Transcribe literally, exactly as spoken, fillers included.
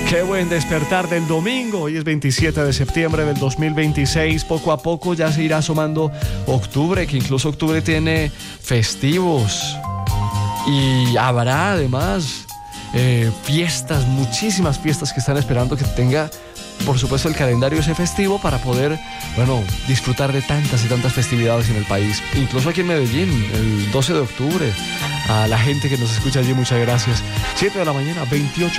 Qué buen despertar del domingo. Hoy es veintisiete de septiembre del dos mil veintiséis. Poco a poco ya se irá asomando octubre, que incluso octubre tiene festivos. Y habrá además eh, fiestas, muchísimas fiestas que están esperando que tenga, por supuesto, el calendario ese festivo para poder, bueno, disfrutar de tantas y tantas festividades en el país. Incluso aquí en Medellín, el doce de octubre. A la gente que nos escucha allí, muchas gracias. siete de la mañana, veintiocho